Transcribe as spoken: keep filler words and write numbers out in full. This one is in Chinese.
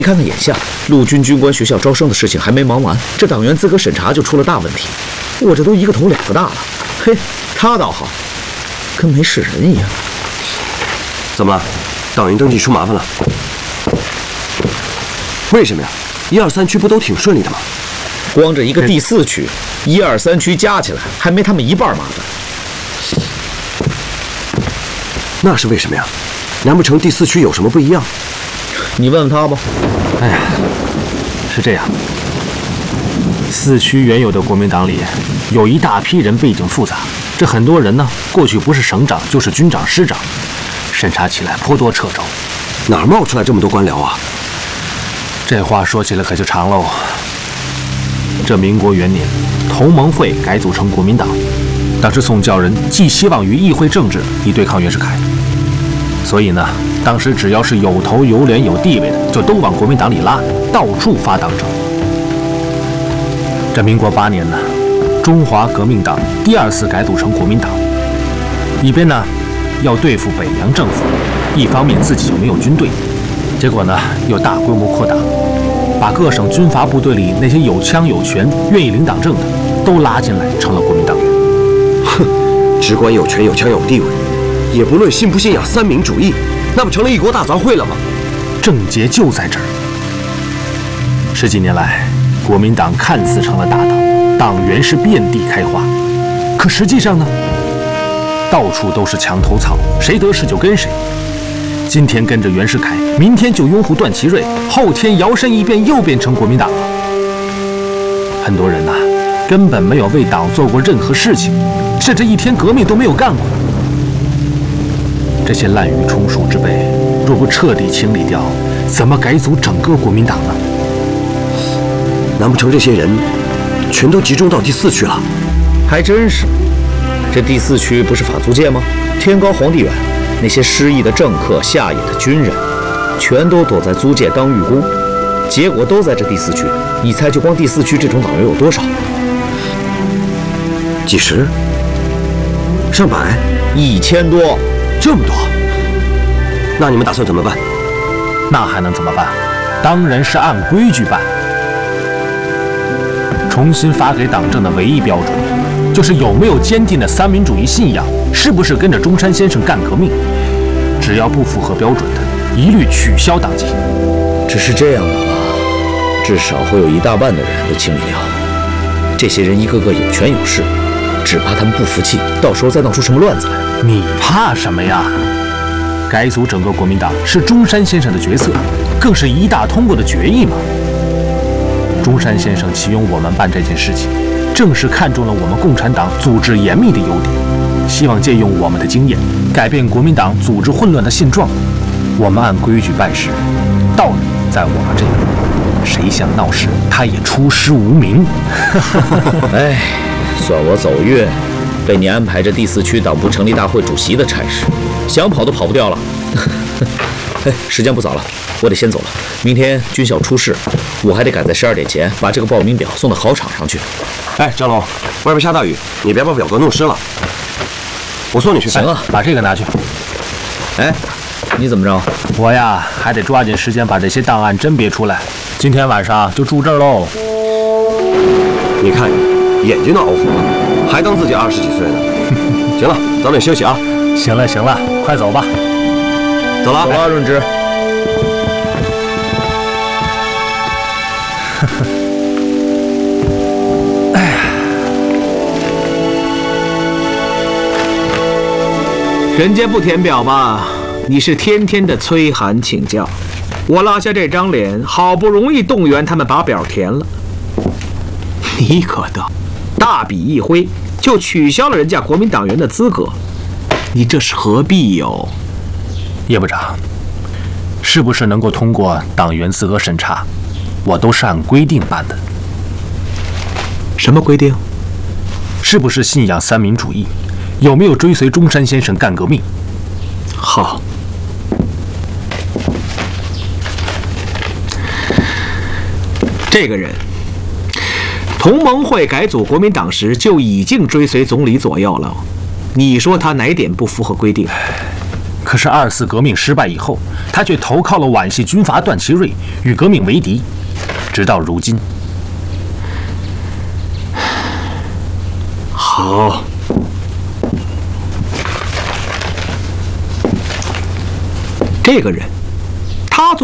看看眼下，陆军军官学校招生的事情还没忙完，这党员资格审查就出了大问题。我这都一个头两个大了，嘿，他倒好，跟没事人一样。 怎么了？党员登记出麻烦了？为什么呀？一二三区不都挺顺利的吗？ 光这一个第四区，一二三区加起来还没他们一半麻烦。 那是为什么呀？难不成第四区有什么不一样？ 你问问他吧。 哎呀，是这样，四区原有的国民党里有一大批人背景复杂，这很多人呢，过去不是省长就是军长、师长，审查起来颇多掣肘。 哪儿冒出来这么多官僚啊？ 这话说起来可就长喽。这民国元年，同盟会改组成国民党，当时宋教仁寄希望于议会政治以对抗袁世凯，所以呢，当时只要是有头有脸有地位的，就都往国民党里拉，到处发党证。这民国八年呢，中华革命党第二次改组成国民党，一边呢要对付北洋政府，一方面自己就没有军队，结果呢又大规模扩大，把各省军阀部队里那些有枪有权、愿意领党证的都拉进来，成了国民党员。 哼，只管有权有枪有地位，也不论信不信仰三民主义，那不成了一国大杂烩了吗？ 症结就在这儿。十几年来，国民党看似成了大党，党员是遍地开花，可实际上呢，到处都是墙头草，谁得势就跟谁。今天跟着袁世凯，明天就拥护段祺瑞，后天摇身一变又变成国民党了。很多人呐、啊，根本没有为党做过任何事情，甚至一天革命都没有干过。这些滥竽充数之辈，若不彻底清理掉，怎么改组整个国民党呢？ 难不成这些人全都集中到第四区了？ 还真是，这第四区不是法租界吗？天高皇帝远，那些失意的政客、下野的军人，全都躲在租界当狱工，结果都在这第四区。你猜，就光第四区这种党员有多少？ 几十？上百？ 一千多？ 这么多？那你们打算怎么办？ 那还能怎么办？当然是按规矩办。重新发给党证的唯一标准，就是有没有坚定的三民主义信仰，是不是跟着中山先生干革命。只要不符合标准的，一律取消党籍。 只是这样的话，至少会有一大半的人都清理掉。这些人一个个有权有势，只怕他们不服气，到时候再闹出什么乱子来。 你怕什么呀？改组整个国民党是中山先生的决策，更是一大通过的决议嘛。中山先生启用我们办这件事情，正是看中了我们共产党组织严密的优点，希望借用我们的经验，改变国民党组织混乱的现状。我们按规矩办事，道理在我们这边，谁想闹事，他也出师无名。 哎，算我走运，被你安排这第四区党部成立大会主席的差事，想跑都跑不掉了。哎，时间不早了，我得先走了。明天军校出事，我还得赶在十二点前把这个报名表送到考场上去。 哎，张龙，外边下大雨，你别把表格弄湿了。我送你去。 行啊， 把这个拿去。 哎，你怎么着？ 我呀，还得抓紧时间把这些档案甄别出来。今天晚上就住这儿喽。 你看你眼睛都熬红了，还当自己二十几岁呢。行了，早点休息啊。 行了行了，快走吧。 走了， 走了，润之。 哎呀， 人家不填表吧，你是天天的催函请教。我拉下这张脸，好不容易动员他们把表填了，你可倒大笔一挥就取消了人家国民党员的资格，你这是何必哟？ 叶部长，是不是能够通过党员资格审查，我都是按规定办的。 什么规定？ 是不是信仰三民主义？有没有追随中山先生干革命？ 好，这个人同盟会改组国民党时就已经追随总理左右了，你说他哪点不符合规定？ 可是二四革命失败以后，他却投靠了皖系军阀段祺瑞，与革命为敌，直到如今。 好，这个人，他做。